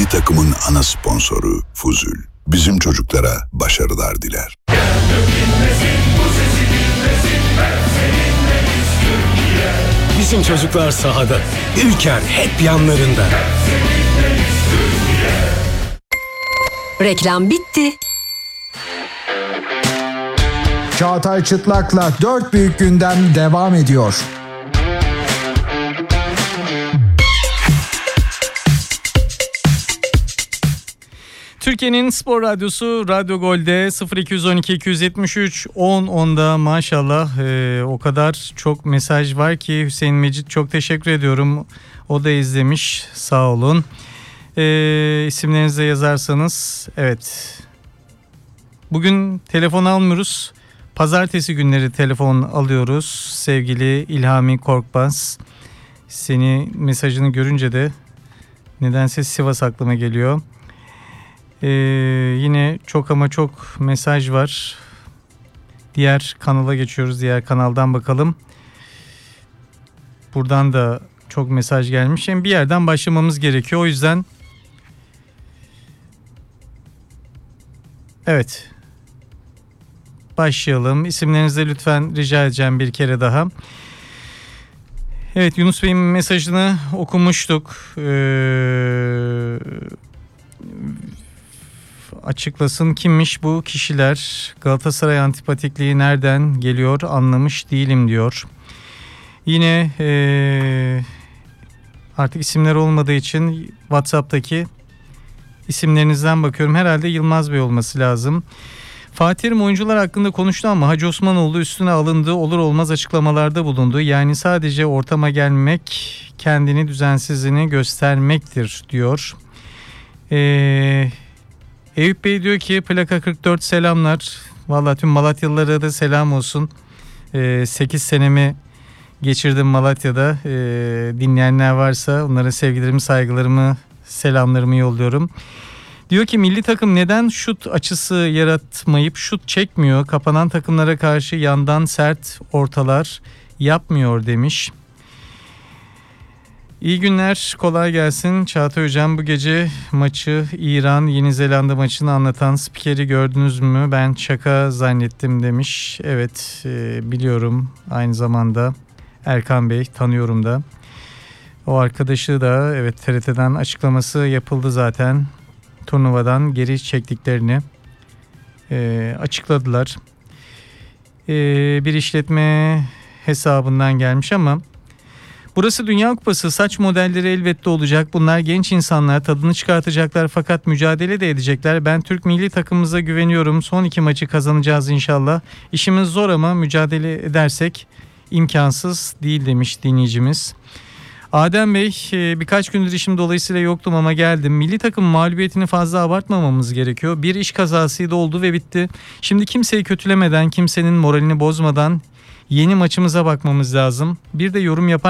Milli takımın ana sponsoru Fuzul. Bizim çocuklara başarılar diler. Bizim çocuklar sahada, Ülker hep yanlarında. Reklam bitti. Çağatay Çıtlak'la 4 büyük gündem devam ediyor. Türkiye'nin spor radyosu Radyo Gol'de 0212 273 10'da maşallah o kadar çok mesaj var ki Hüseyin Mecit çok teşekkür ediyorum. O da izlemiş, sağ olun. İsimlerinizi de yazarsanız. Evet. Bugün telefon almıyoruz. Pazartesi günleri telefon alıyoruz. Sevgili İlhami Korkmaz. Seni mesajını görünce de nedense Sivas aklıma geliyor. Yine çok ama çok mesaj var. Diğer kanala geçiyoruz. Diğer kanaldan bakalım. Buradan da çok mesaj gelmiş. Yani bir yerden başlamamız gerekiyor. O yüzden evet, başlayalım. İsimlerinizi lütfen rica edeceğim bir kere daha. Evet, Yunus Bey'in mesajını okumuştuk. Açıklasın kimmiş bu kişiler? Galatasaray antipatikliği nereden geliyor anlamış değilim diyor. Yine artık isimler olmadığı için WhatsApp'taki isimlerinizden bakıyorum. Herhalde Yılmaz Bey olması lazım. Fatih Terim oyuncular hakkında konuştu ama Hacı Osmanoğlu üstüne alındığı olur olmaz açıklamalarda bulundu. Yani sadece ortama gelmek kendini düzensizliğini göstermektir diyor. Eyüp Bey diyor ki plaka 44 selamlar. Vallahi tüm Malatyalılara da selam olsun. 8 senemi geçirdim Malatya'da. Dinleyenler varsa onlara sevgilerimi, saygılarımı, selamlarımı yolluyorum. Diyor ki milli takım neden şut açısı yaratmayıp şut çekmiyor? Kapanan takımlara karşı yandan sert ortalar yapmıyor demiş. İyi günler, kolay gelsin. Çağatay Hocam, bu gece maçı İran-Yeni Zelanda maçını anlatan spikeri gördünüz mü? Ben şaka zannettim demiş. Evet, biliyorum. Aynı zamanda Erkan Bey tanıyorum da. O arkadaşı da evet TRT'den açıklaması yapıldı zaten. Turnuvadan geri çektiklerini açıkladılar. Bir işletme hesabından gelmiş ama burası Dünya Kupası, saç modelleri elbette olacak. Bunlar genç insanlar, tadını çıkartacaklar fakat mücadele de edecekler. Ben Türk milli takımımıza güveniyorum. Son 2 maçı kazanacağız inşallah. İşimiz zor ama mücadele edersek imkansız değil demiş dinleyicimiz. Adem Bey, birkaç gündür işim dolayısıyla yoktum ama geldim. Milli takım mağlubiyetini fazla abartmamamız gerekiyor. Bir iş kazasıydı, oldu ve bitti. Şimdi kimseyi kötülemeden, kimsenin moralini bozmadan yeni maçımıza bakmamız lazım. Bir de yorum yapar